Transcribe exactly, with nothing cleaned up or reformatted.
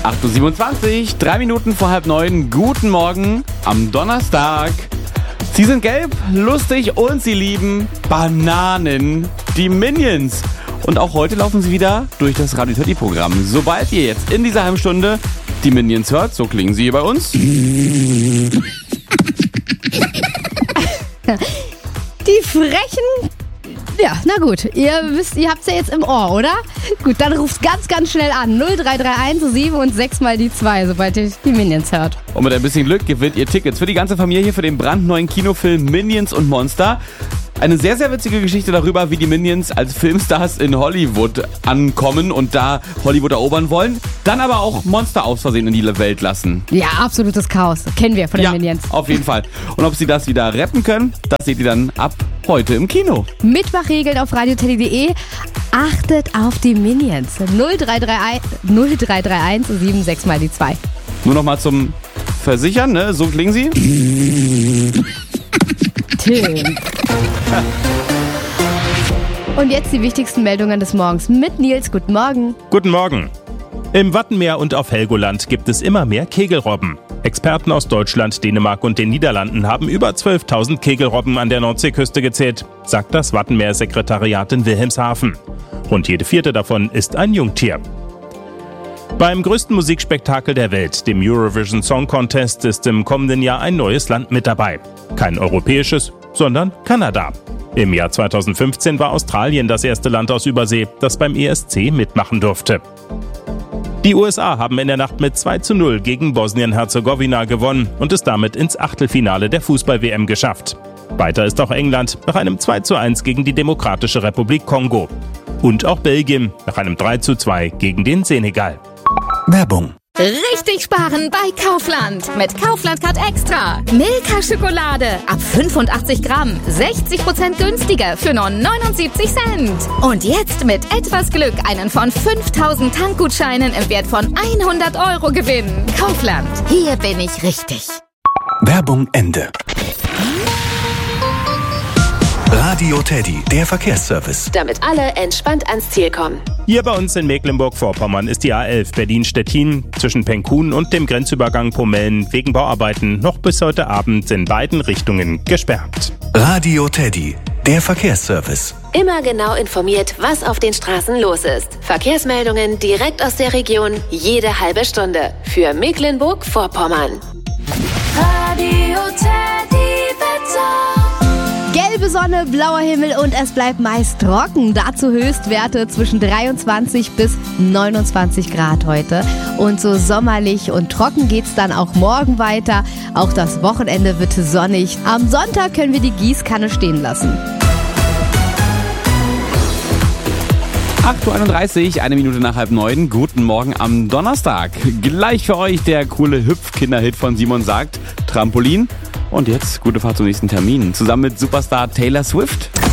acht Uhr siebenundzwanzig, drei Minuten vor halb neun. Guten Morgen am Donnerstag. Sie sind gelb, lustig und sie lieben Bananen, die Minions. Und auch heute laufen sie wieder durch das Radio Teddy-Programm. Sobald ihr jetzt in dieser halben Stunde die Minions hört, so klingen sie hier bei uns. Die frechen... Ja, na gut, ihr wisst, ihr habt's ja jetzt im Ohr, oder? Gut, dann ruft ganz, ganz schnell an. null drei drei eins sieben und sechs mal die zwei, sobald ihr die Minions hört. Und mit ein bisschen Glück gewinnt ihr Tickets für die ganze Familie für den brandneuen Kinofilm Minions und Monster. Eine sehr, sehr witzige Geschichte darüber, wie die Minions als Filmstars in Hollywood ankommen und da Hollywood erobern wollen, dann aber auch Monster aus Versehen in die Welt lassen. Ja, absolutes Chaos. Kennen wir von den ja, Minions. Auf jeden Fall. Und ob sie das wieder retten können, das seht ihr dann ab heute im Kino. Mitmachregeln auf radio teddy punkt de. Achtet auf die Minions. null drei drei eins sieben sechs mal die zwei. Nur noch mal zum Versichern, ne? So klingen sie. Tim. Und jetzt die wichtigsten Meldungen des Morgens mit Nils. Guten Morgen. Guten Morgen. Im Wattenmeer und auf Helgoland gibt es immer mehr Kegelrobben. Experten aus Deutschland, Dänemark und den Niederlanden haben über zwölftausend Kegelrobben an der Nordseeküste gezählt, sagt das Wattenmeer-Sekretariat in Wilhelmshaven. Rund jede vierte davon ist ein Jungtier. Beim größten Musikspektakel der Welt, dem Eurovision Song Contest, ist im kommenden Jahr ein neues Land mit dabei. Kein europäisches, sondern Kanada. Im Jahr zweitausendfünfzehn war Australien das erste Land aus Übersee, das beim E S C mitmachen durfte. Die U S A haben in der Nacht mit zwei zu null gegen Bosnien-Herzegowina gewonnen und es damit ins Achtelfinale der Fußball-W M geschafft. Weiter ist auch England nach einem zwei zu eins gegen die Demokratische Republik Kongo. Und auch Belgien nach einem drei zu zwei gegen den Senegal. Werbung. Richtig sparen bei Kaufland. Mit Kaufland Card Extra. Milka Schokolade ab fünfundachtzig Gramm. sechzig Prozent günstiger für nur neunundsiebzig Cent. Und jetzt mit etwas Glück einen von fünftausend Tankgutscheinen im Wert von hundert Euro gewinnen. Kaufland. Hier bin ich richtig. Werbung Ende. Radio Teddy, der Verkehrsservice. Damit alle entspannt ans Ziel kommen. Hier bei uns in Mecklenburg-Vorpommern ist die A elf Berlin-Stettin zwischen Penkhuhn und dem Grenzübergang Pomellen wegen Bauarbeiten noch bis heute Abend in beiden Richtungen gesperrt. Radio Teddy, der Verkehrsservice. Immer genau informiert, was auf den Straßen los ist. Verkehrsmeldungen direkt aus der Region, jede halbe Stunde. Für Mecklenburg-Vorpommern. Radio Teddy Wetter. Gelbe Sonne, blauer Himmel und es bleibt meist trocken. Dazu Höchstwerte zwischen dreiundzwanzig bis neunundzwanzig Grad heute. Und so sommerlich und trocken geht's dann auch morgen weiter. Auch das Wochenende wird sonnig. Am Sonntag können wir die Gießkanne stehen lassen. acht Uhr einunddreißig, eine Minute nach halb neun. Guten Morgen am Donnerstag. Gleich für euch der coole Hüpfkinder-Hit von Simon Sagt, Trampolin. Und jetzt gute Fahrt zum nächsten Termin. Zusammen mit Superstar Taylor Swift.